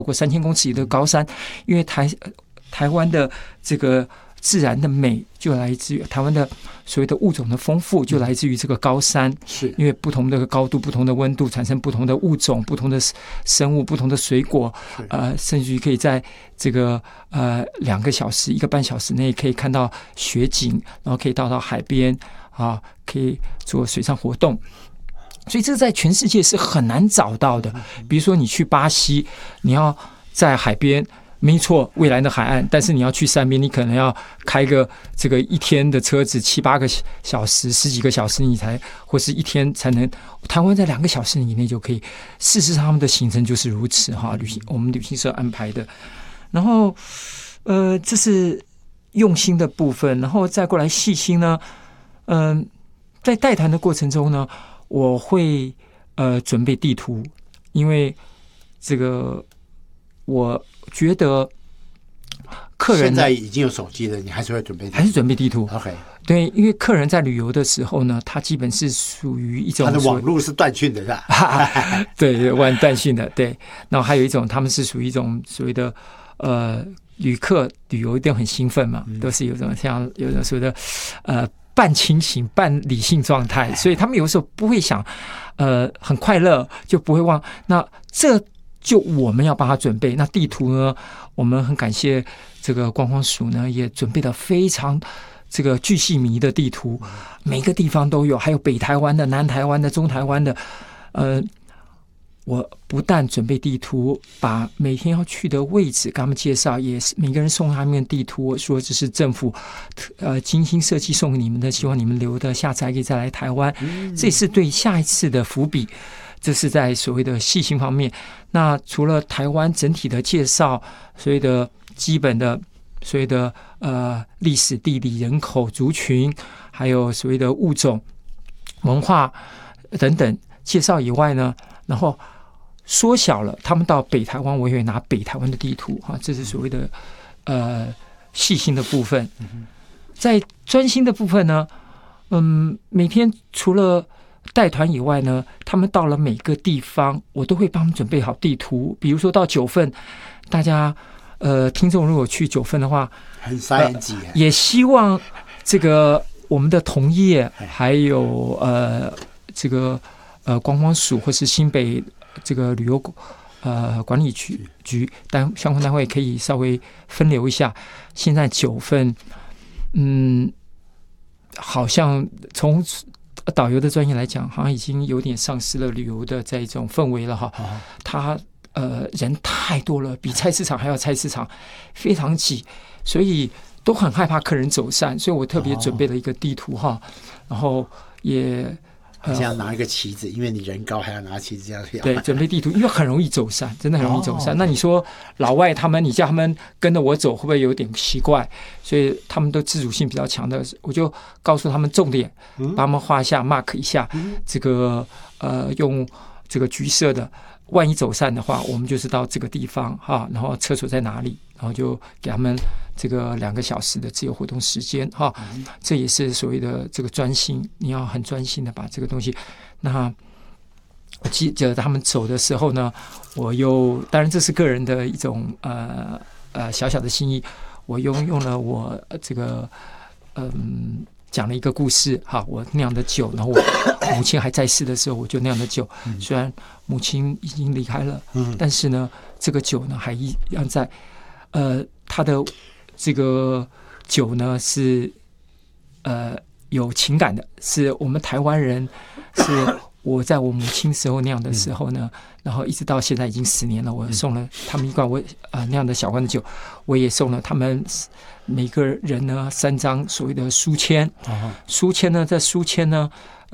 过3000公尺里的高山，因为台湾的这个自然的美就来自于台湾的所谓的物种的丰富，就来自于这个高山。 是因为不同的高度、不同的温度，产生不同的物种、不同的生物、不同的水果，甚至于可以在这个2个小时、1个半小时内可以看到雪景，然后可以到海边啊，可以做水上活动。所以这个在全世界是很难找到的。比如说你去巴西，你要在海边，没错，蔚蓝的海岸，但是你要去山边，你可能要开个这个1天的车子，7、8个小时、10几个小时，你才或是1天才能。台湾在2个小时以内就可以。事实上，他们的行程就是如此哈，我们旅行社安排的。然后这是用心的部分，然后再过来细心呢，在带团的过程中呢，我会准备地图，因为这个我觉得客人现在已经有手机了，你还是会准备地图？ 还是准备地图 ？OK， 对，因为客人在旅游的时候呢，他基本是属于一种他的网络是断讯的，是吧？ 对，断讯的，对。然后还有一种，他们是属于一种所谓的旅客旅游一定很兴奋嘛，都是有种像有种所谓的半清醒半理性状态，所以他们有时候不会想很快乐，就不会忘。那这就我们要帮他准备。那地图呢，我们很感谢这个观光署呢，也准备了非常这个巨细靡的地图，每个地方都有，还有北台湾的、南台湾的、中台湾的。我不但准备地图，把每天要去的位置跟他们介绍，也是每个人送他们地图，我说这是政府精心设计送给你们的，希望你们留的，下次还可以再来台湾。这是对下一次的伏笔。这是在所谓的细心方面。那除了台湾整体的介绍，所谓的基本的所谓的历史、地理、人口、族群，还有所谓的物种、文化等等介绍以外呢，然后缩小了他们到北台湾，我也会拿北台湾的地图哈，这是所谓的细心的部分。在专心的部分呢，每天除了带团以外呢，他们到了每个地方，我都会帮他们准备好地图。比如说到九份，大家听众如果去九份的话， 很塞很挤， 也希望这个我们的同业还有这个观光署或是新北这个旅游管理局相关单位可以稍微分流一下。现在九份，好像从导游的专业来讲，好像已经有点丧失了旅游的这种氛围了哈。他人太多了，比菜市场还要菜市场，非常挤，所以都很害怕客人走散。所以我特别准备了一个地图哈，然后也好像拿一个旗子，因为你人高还要拿旗子这样跳。 对，准备地图，因为很容易走散，真的很容易走散。那你说老外他们，你叫他们跟着我走，会不会有点奇怪？所以他们都自主性比较强的，我就告诉他们重点，帮他们画一下 mark 一下，这个用这个橘色的，万一走散的话，我们就是到这个地方哈，然后厕所在哪里，然后就给他们这个2个小时的自由活动时间哈，这也是所谓的这个专心，你要很专心的把这个东西。那我记得他们走的时候呢，我又当然这是个人的一种小小的心意，我用了我这个讲了一个故事哈，我酿的酒，然后我母亲还在世的时候我就酿的酒，虽然母亲已经离开了，但是呢这个酒呢还一样在，它的这个酒呢是有情感的，是我们台湾人，是我在我母亲时候酿的时候呢，然后一直到现在已经10年了，我送了他们一罐我酿的小罐的酒，我也送了他们每个人呢3张所谓的书签，书签呢，这书签呢，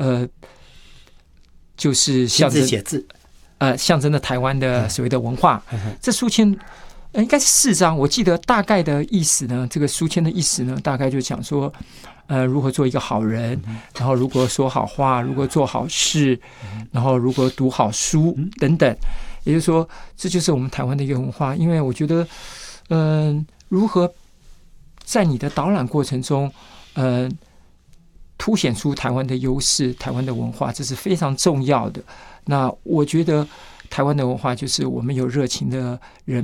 就是象征写字， 象征的台湾的所谓的文化。这书签应该是4张，我记得大概的意思呢，这个书签的意思呢，大概就讲说，如何做一个好人，然后如何说好话，如何做好事，然后如何读好书等等。也就是说，这就是我们台湾的一个文化。因为我觉得，如何在你的导览过程中，凸显出台湾的优势、台湾的文化，这是非常重要的。那我觉得台湾的文化就是我们有热情的人。